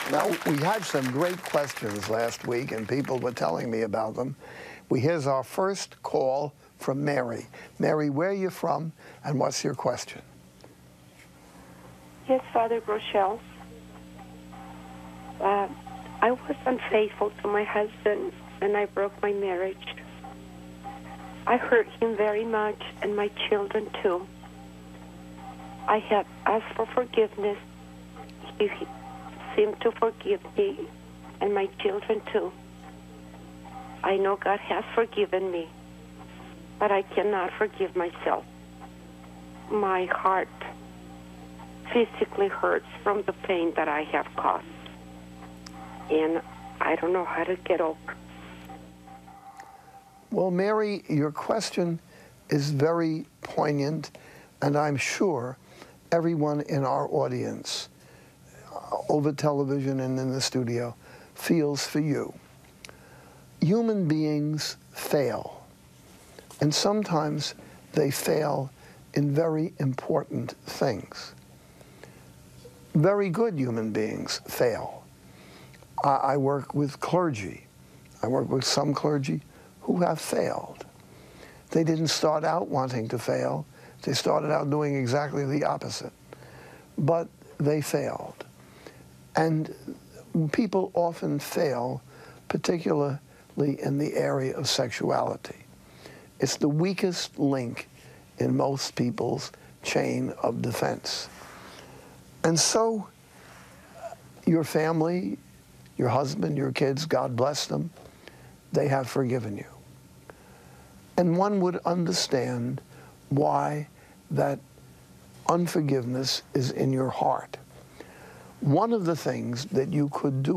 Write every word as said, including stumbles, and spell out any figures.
Now, we had some great questions last week, and people were telling me about them. We Here's our first call from Mary. Mary, where are you from, and what's your question? Yes, Father Rochelle. Uh, I was unfaithful to my husband, and I broke my marriage. I hurt him very much, and my children too. I have asked for forgiveness. He seemed to forgive me, and my children too. I know God has forgiven me, but I cannot forgive myself. My heart physically hurts from the pain that I have caused, and I don't know how to get over. Well, Mary, your question is very poignant, and I'm sure everyone in our audience, uh, over television and in the studio, feels for you. Human beings fail, and sometimes they fail in very important things. Very good human beings fail. I, I work with clergy. I work with some clergy who have failed. They didn't start out wanting to fail. They started out doing exactly the opposite. But they failed. And people often fail, particularly in the area of sexuality. It's the weakest link in most people's chain of defense. And so your family, your husband, your kids, God bless them, they have forgiven you. And one would understand why that unforgiveness is in your heart. One of the things that you could do